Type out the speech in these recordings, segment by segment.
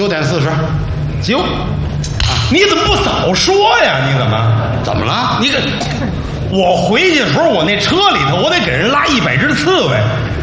9点40。 9啊！你怎么不早说呀？你怎么了？ 你我回去的时候，我那车里头，我得给人拉100只刺猬，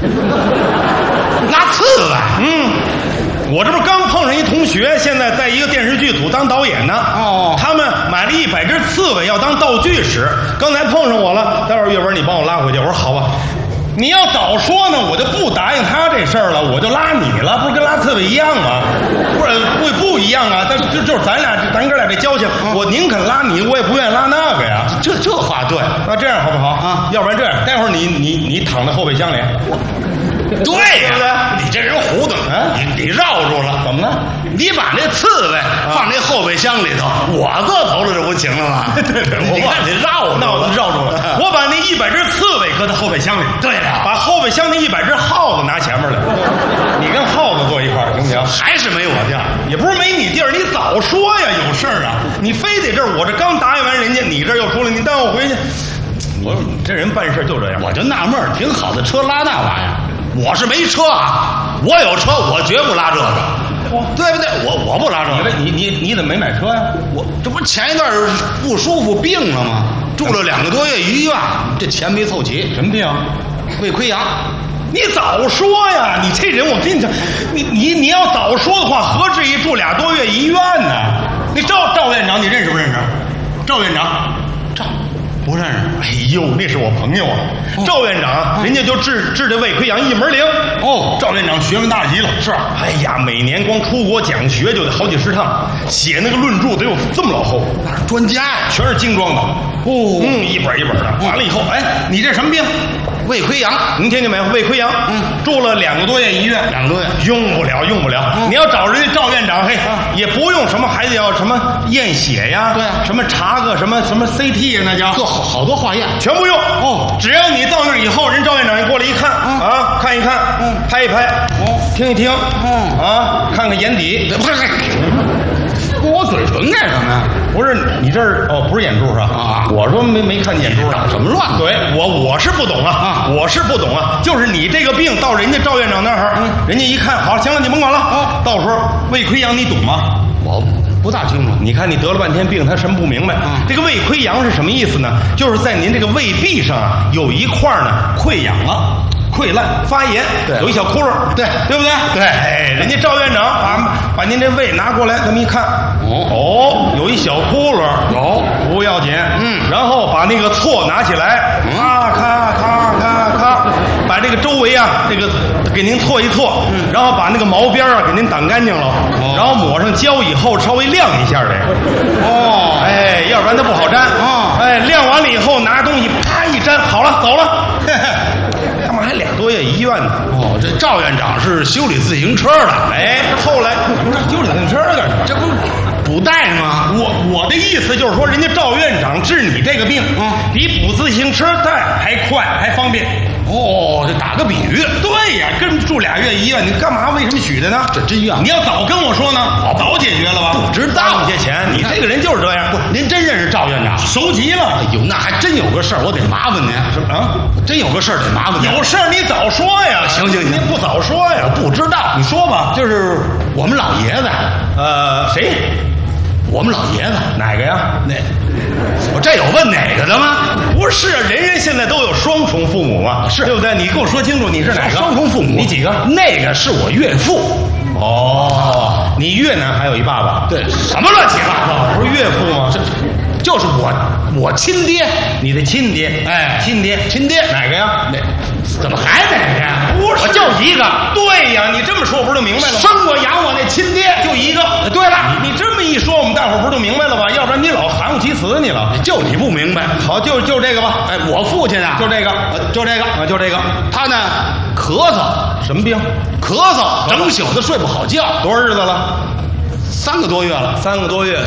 拉刺猬。 我这不刚碰上一同学，现在在一个电视剧组当导演呢。 哦， 他们买了100只刺猬要当道具使，刚才碰上我了。待会儿岳文你帮我拉回去。我说好吧。你要早说呢，我就不答应他这事儿了，我就拉你了，不是跟拉刺猬一样吗？不一样啊，但就是咱哥俩这交情，我宁肯拉你，我也不愿意拉那个呀。 这话对。 那这样好不好啊？ 要不然这样，待会儿你躺在后备箱里。 对呀，你这人糊涂啊！你绕住了， 怎么了？ 你把那刺猬放那后备箱里头，我坐头里这不行了吗？ 对， 你看你绕住了， 我把那100只刺猬搁在后备箱里。 对了， 把后备箱那100只耗子拿前面来，你跟耗子坐一块儿行不行？ 还是没我地儿， 也不是没你地儿，你早说呀，有事儿啊！你非得这儿，我这刚答应完人家，你这儿又出来，你带我回去。我说你这人办事就这样， 我就纳闷儿，挺好的车拉那玩意儿。我是没车啊，我有车，我绝不拉这个，对不对？我不拉这个。 你怎么没买车呀？ 我这不前一段不舒服病了吗？住了2个多月医院，这钱没凑齐。 什么病？ 胃溃疡。 你早说呀！你这人，我跟你讲，你要早说的话，何至于住2多月医院呢？你赵院长，你认识不认识？赵院长， 不认识。 哎呦，那是我朋友啊！赵院长，人家就治这胃溃疡一门灵。赵院长学问大极了。 是。 哎呀，每年光出国讲学就得好几10趟，写那个论著得有这么老厚。 那是专家呀， 全是精装的。一本一本的。完了以后，哎，你这什么病？ 胃溃疡， 您听见没有？胃溃疡，住了2个多月医院 ，2个多月， 用不了。你要找人家赵院长，嘿，也不用什么，还得要什么验血呀， 对啊， 什么查个什么 CT 呀，那叫做好多化验， 全不用。只要你到那儿以后，人赵院长一过来一看，看一看，拍一拍，听一听，看看眼底， 不是。过我嘴唇干什么呀？ 不是你这儿不是眼珠是吧？我说没看见眼珠， 搞什么乱？ 对，我是不懂我是不懂啊。就是你这个病到人家赵院长那儿，人家一看，好了，行了，你甭管了。到时候胃溃疡你懂吗？ 我不大清楚。 你看你得了半天病，他什么不明白？这个胃溃疡是什么意思呢？就是在您这个胃壁上有一块呢溃疡了。溃烂发炎，有一小窟窿，对不对？对，哎，人家赵院长把您这胃拿过来，这么一看，有一小窟窿，不要紧，然后把那个锉拿起来，咔，把这个周围这个给您锉一锉，然后把那个毛边给您掸干净了，然后抹上胶以后稍微晾一下哎，要不然它不好粘哎，晾完了以后拿东西啪一粘，好了，走了。干嘛还2多月医院呢？ 这赵院长是修理自行车的。 哎，后来不是修理自行车干什么？ 这不补带吗？ 我的意思就是说，人家赵院长治你这个病，比补自行车带还快还方便。 这打个比喻。 对呀，跟住2月医院，你干嘛？为什么许的呢？ 这真要你要早跟我说呢，早解决了吧？ 不知道这些钱，你这个人就是这样。 不，您真认识赵院长？ 熟极了。 哎呦，那还真有个事儿，我得麻烦您。 什么啊？ 真有个事儿得麻烦您。 有事儿你早说呀。 行， 您不早说呀？ 我不知道， 你说吧。 就是我们老爷子。 谁？ 我们老爷子哪个呀？ 我这有问哪个的吗？ 不是，人现在都有双重父母嘛，是对不对？你跟我说清楚，你是哪个？ 双重父母， 你几个？ 那个是我岳父。 你越南还有一爸爸？ 对，什么乱七八糟？ 不是岳父吗？ 就是我亲爹， 你的亲爹。 哎， 亲爹哪个呀？ 怎么还哪个呀？ 不是， 我就一个。 对呀，你这么说不是就明白了吗？ 生我养我那亲爹就一个。 对了， 你这么一说，我们大伙不是就明白了吧？要不然你老含糊其辞你了。 就你不明白。 好，就这个吧。 哎，我父亲啊， 就这个，就这个。 他呢，咳嗽。 什么病？ 咳嗽，整宿的睡不好觉。 多少日子了 ？3个多月了。 3个多月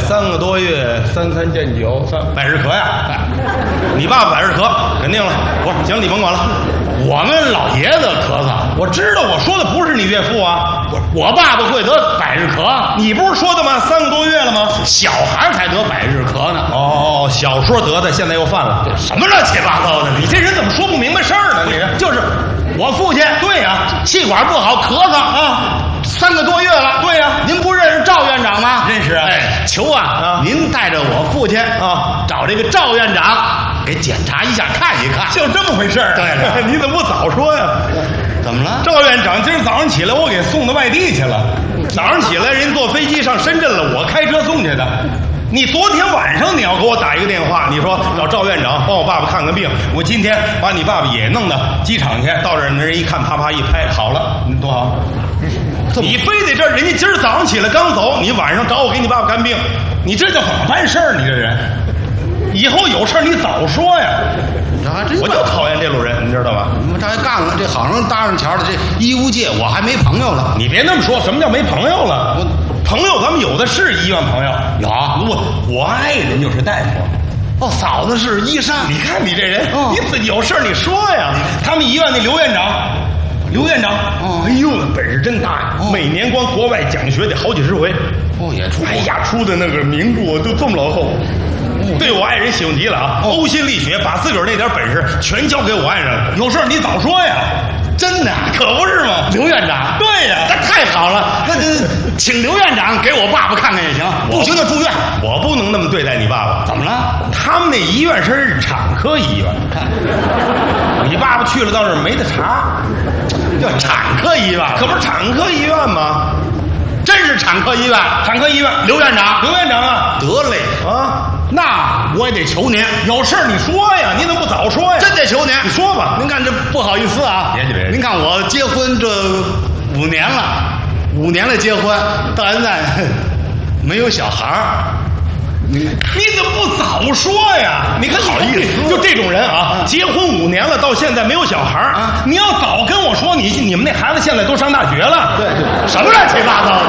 ，3、3见9，百日咳呀！你爸爸百日咳，肯定了。不是，行，你甭管了。 我们老爷子咳嗽， 我知道，我说的不是你岳父啊。 我爸爸会得百日咳， 你不是说的吗？3个多月了吗？ 小孩才得百日咳呢。 小时候得的，现在又犯了， 什么乱七八糟的？ 你这人怎么说不明白事儿呢？你就是我父亲， 对呀， 气管不好，咳嗽3个多月了。 对呀， 您不认识赵求啊，您带着我父亲啊，找这个赵院长给检查一下，看一看。 就这么回事儿。 对了， 你怎么不早说呀？ 怎么了？ 赵院长今儿早上起来，我给送到外地去了。早上起来，人坐飞机上深圳了，我开车送去的。你昨天晚上你要给我打一个电话，你说找赵院长帮我爸爸看看病，我今天把你爸爸也弄到机场去，到这儿人一看，啪啪一拍，好了，多好。你非得这人家今儿早上起来刚走，你晚上找我给你爸爸看病，你这叫怎么办事儿？你这人，以后有事儿你早说呀。我就讨厌这路人，你知道吧？ 这还干了，这好上搭上桥了。这医务界我还没朋友了。 你别那么说，什么叫没朋友了？朋友咱们有的是医院朋友。 有， 我爱人就是大夫。 哦，嫂子是医生。 你看你这人，你自己有事儿你说呀。他们医院那刘院长，哎呦，那本事真大呀！每年光国外讲学得好几十回。 也出。 哎呀，出的那个名著都这么老厚。对我爱人喜欢极了啊！呕心沥血，把自个儿那点本事全交给我爱人了。有事儿你早说呀！ 真的， 可不是吗？ 刘院长， 对呀， 那太好了。那请刘院长给我爸爸看看也行，不行就住院。 我不能那么对待你爸爸。 怎么了？ 他们那医院是产科医院，你爸爸去了到这儿没得查， 叫产科医院， 可不是产科医院吗？ 真是产科医院， 产科医院。 刘院长啊， 得嘞啊。那我也得求您， 有事儿你说呀，你怎么不早说呀？ 真得求您， 你说吧。 您看这不好意思啊， 别， 您看我结婚这5年了结婚，到现在没有小孩儿。 你怎么不早说呀？你看好意思，就这种人啊，结婚5年了，到现在没有小孩儿啊。你要早跟我说，你们那孩子现在都上大学了。 对，什么乱七八糟的。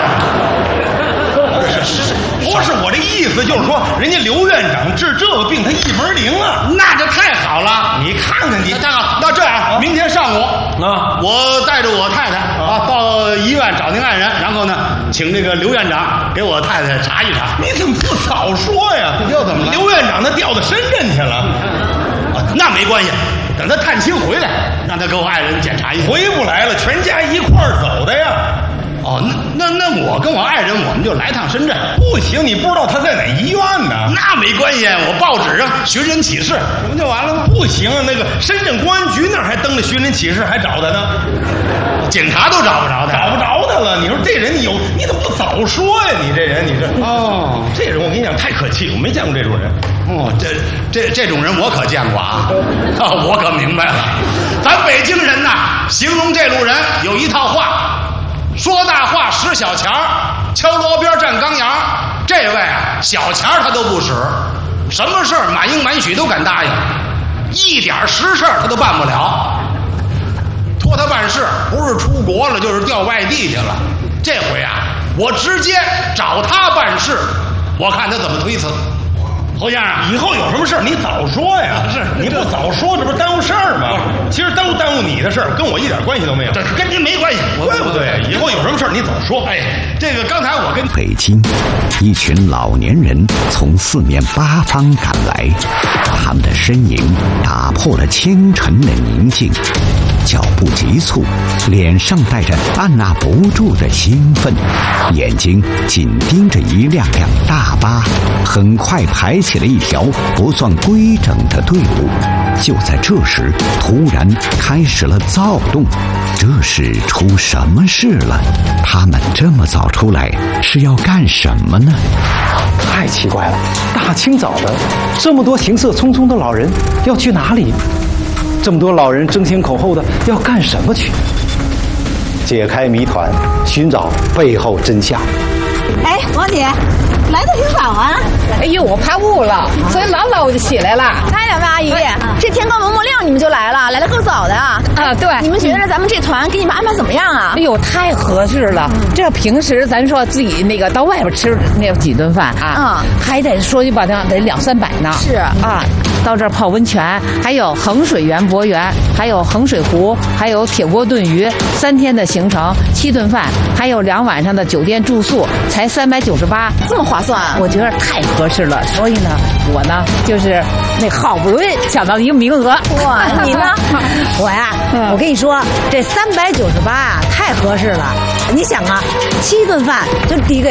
不是我这意思，就是说，人家刘院长治这个病，他一门灵啊， 那就太好了。 你看看你， 太好。那这样，明天上午啊，我带着我太太啊到医院找您爱人，然后呢，请这个刘院长给我太太查一查。 你怎么不早说呀？ 又怎么了？ 刘院长他调到深圳去了， 那没关系，等他探亲回来，让他给我爱人检查一下。 回不来了，全家一块儿走的呀。 哦，那我跟我爱人，我们就来趟深圳。 不行，你不知道他在哪医院呢？ 那没关系，我报纸上寻人启事，不就完了吗？ 不行，那个深圳公安局那儿还登了寻人启事，还找他呢。 警察都找不着他， 找不着他了。你说这人你怎么不早说呀？你这人，这人我跟你讲太可气，我没见过这种人。 这种人我可见过啊，我可明白了。咱北京人呐，形容这路人有一套话。说大话使小钱儿，敲锣边站钢牙。这位啊，小钱儿他都不使，什么事儿满应满许都敢答应，一点实事儿他都办不了。托他办事，不是出国了就是调外地去了。这回啊，我直接找他办事，我看他怎么推辞。侯先生， 以后有什么事你早说呀！ 是， 你不早说，这不是耽误事儿吗？其实耽误你的事儿，跟我一点关系都没有。 这跟您没关系， 对不对？以后有什么事你早说。 这个刚才我跟北京，一群老年人从四面八方赶来，他们的身影打破了清晨的宁静，脚步急促，脸上带着按捺不住的兴奋，眼睛紧盯着一辆辆大巴，很快排起了一条不算规整的队伍。就在这时，突然开始了躁动。这是出什么事了？他们这么早出来是要干什么呢？ 太奇怪了，大清早的，这么多行色匆匆的老人要去哪里？这么多老人争先恐后的要干什么去？解开谜团，寻找背后真相。 哎，王姐，来的挺早啊！ 哎呦，我怕雾了，所以老早我就起来了。 看见没，阿姨，这天刚蒙蒙亮你们就来了够早的啊！ 对， 你们觉得咱们这团给你们安排怎么样啊？ 哎呦，太合适了！这平时咱说自己那个到外边吃那几顿饭啊，还得说句不好听，得200-300呢。 是啊，到这儿泡温泉，还有衡水园博园，还有衡水湖，还有铁锅炖鱼，3天的行程，7顿饭，还有2晚上的酒店住宿，才398， 这么划算啊！ 我觉得太合适了，所以呢，我呢就是那好不容易抢到一个名额。 哇，你呢？ 我呀，我跟你说，这398啊，太合适了。你想啊，7顿饭就抵给